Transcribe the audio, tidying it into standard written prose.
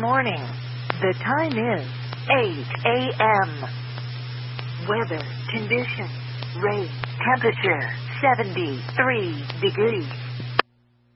morning. The time is 8 a.m. Weather conditions. Rain. Temperature 73 degrees.